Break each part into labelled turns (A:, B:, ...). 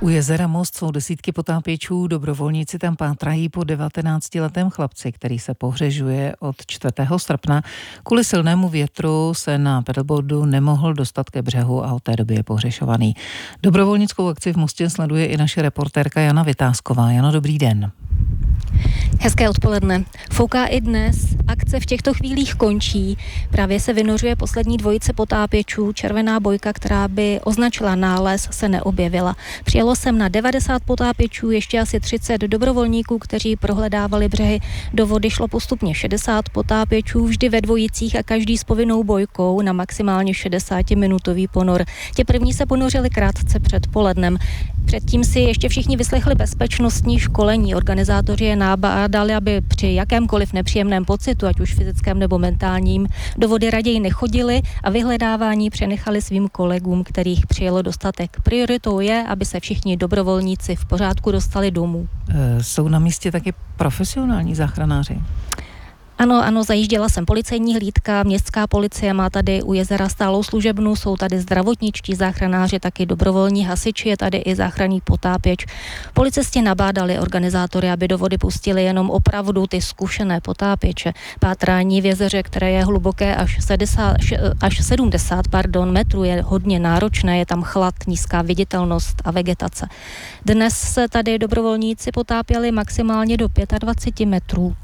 A: U jezera Most jsou desítky potápěčů, dobrovolníci tam pátrají po 19letém chlapci, který se pohřežuje od 4. srpna. Kvůli silnému větru se na pedalboardu nemohl dostat ke břehu a od té doby je pohřešovaný. Dobrovolnickou akci v Mostě sleduje i naše reportérka Jana Vytázková. Jano, dobrý den.
B: Hezké odpoledne. Fouká i dnes. Akce v těchto chvílích končí. Právě se vynořuje poslední dvojice potápěčů. Červená bojka, která by označila nález, se neobjevila. Přijelo sem na 90 potápěčů, ještě asi 30 dobrovolníků, kteří prohledávali břehy. Do vody šlo postupně 60 potápěčů, vždy ve dvojicích a každý s povinnou bojkou na maximálně 60-minutový ponor. Ti první se ponořili krátce před polednem. Předtím si ještě všichni vyslechli bezpečnostní školení. Organizátoři je nabádali, aby při jakémkoliv nepříjemném pocitu, ať už fyzickém nebo mentálním, do vody raději nechodili a vyhledávání přenechali svým kolegům, kterých přijelo dostatek. Prioritou je, aby se všichni dobrovolníci v pořádku dostali domů.
A: Jsou na místě taky profesionální záchranáři?
B: Ano, zajížděla jsem policejní hlídka, městská policie má tady u jezera stálou služebnu, jsou tady zdravotničtí záchranáři, taky dobrovolní hasiči, je tady i záchranný potápěč. Policisti nabádali organizátory, aby do vody pustili jenom opravdu ty zkušené potápěče. Pátrání v jezeře, které je hluboké až 70 metrů, je hodně náročné, je tam chlad, nízká viditelnost a vegetace. Dnes se tady dobrovolníci potápěli maximálně do 25 metrů.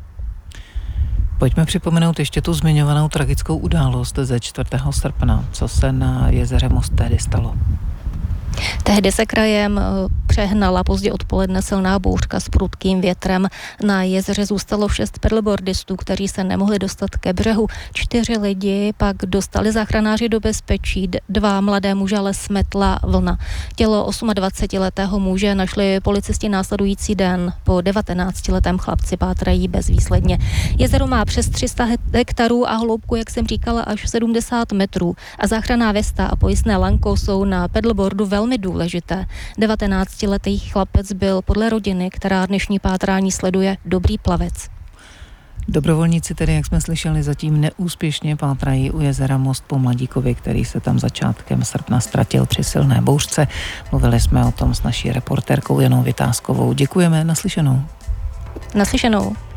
A: Pojďme připomenout ještě tu zmiňovanou tragickou událost ze 4. srpna. Co se na jezeře Most tehdy stalo?
B: Tehdy se krajem přehnala pozdě odpoledne silná bouřka s prudkým větrem. Na jezeře zůstalo 6 pedalboardistů, kteří se nemohli dostat ke břehu. 4 lidi pak dostali záchranáři do bezpečí. 2 mladé muže ale smetla vlna. Tělo 28letého muže našli policisti následující den. Po 19letém chlapci pátrají bezvýsledně. Jezero má přes 300 hektarů a hloubku, jak jsem říkala, až 70 metrů. A záchranná vesta a pojistné lanko jsou na pedalboardu velmi důležité. 19letý chlapec byl podle rodiny, která dnešní pátrání sleduje, dobrý plavec.
A: Dobrovolníci tedy, jak jsme slyšeli, zatím neúspěšně pátrají u jezera Most po mladíkovi, který se tam začátkem srpna ztratil při silné bouřce. Mluvili jsme o tom s naší reportérkou Janou Vytázkovou. Děkujeme, naslyšenou.
B: Naslyšenou.